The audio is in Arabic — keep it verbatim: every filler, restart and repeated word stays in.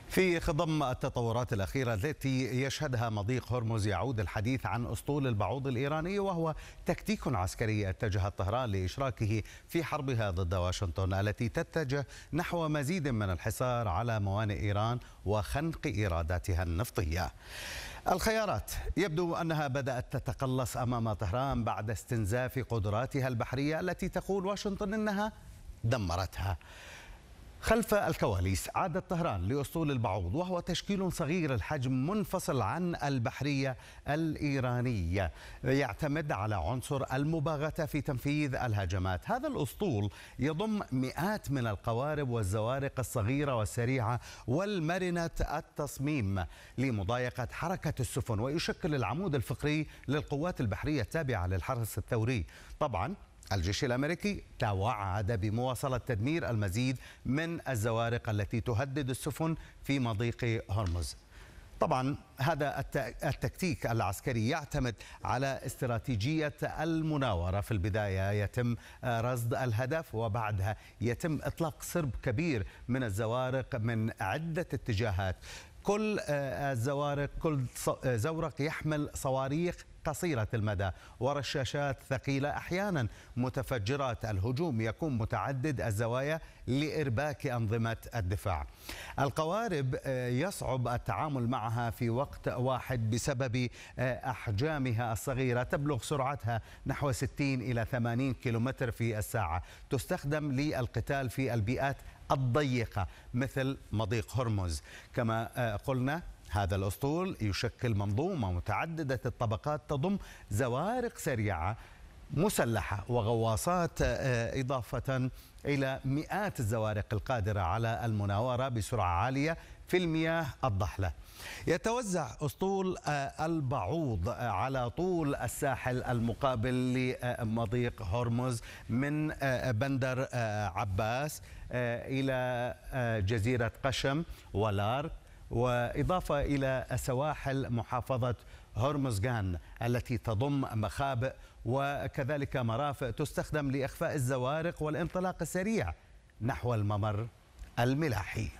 في خضم التطورات الأخيرة التي يشهدها مضيق هرمز، يعود الحديث عن أسطول البعوض الإيراني، وهو تكتيك عسكري اتجهت طهران لإشراكه في حربها ضد واشنطن التي تتجه نحو مزيد من الحصار على موانئ إيران وخنق إيراداتها النفطية. الخيارات يبدو أنها بدأت تتقلص أمام طهران بعد استنزاف قدراتها البحرية التي تقول واشنطن أنها دمرتها. خلف الكواليس عادت طهران لأسطول البعوض، وهو تشكيل صغير الحجم منفصل عن البحرية الإيرانية، يعتمد على عنصر المباغتة في تنفيذ الهجمات. هذا الأسطول يضم مئات من القوارب والزوارق الصغيرة والسريعة والمرنة التصميم لمضايقة حركة السفن، ويشكل العمود الفقري للقوات البحرية التابعة للحرس الثوري. طبعا الجيش الأمريكي توعد بمواصلة تدمير المزيد من الزوارق التي تهدد السفن في مضيق هرمز. طبعا هذا التكتيك العسكري يعتمد على استراتيجية المناورة. في البداية يتم رصد الهدف، وبعدها يتم إطلاق سرب كبير من الزوارق من عدة اتجاهات. كل الزوارق كل زورق يحمل صواريخ قصيرة المدى ورشاشات ثقيلة، أحيانا متفجرات. الهجوم يكون متعدد الزوايا لإرباك أنظمة الدفاع. القوارب يصعب التعامل معها في وقت واحد بسبب أحجامها الصغيرة، تبلغ سرعتها نحو ستين إلى ثمانين كيلومتر في الساعة. تستخدم للقتال في البيئات الضيقة مثل مضيق هرمز. كما قلنا هذا الأسطول يشكل منظومة متعددة الطبقات، تضم زوارق سريعة مسلحة وغواصات، إضافة إلى مئات الزوارق القادرة على المناورة بسرعة عالية في المياه الضحلة. يتوزع أسطول البعوض على طول الساحل المقابل لمضيق هرمز من بندر عباس إلى جزيرة قشم ولارك، وإضافة إلى سواحل محافظة هرمزغان التي تضم مخابئ وكذلك مرافق تستخدم لإخفاء الزوارق والانطلاق السريع نحو الممر الملاحي.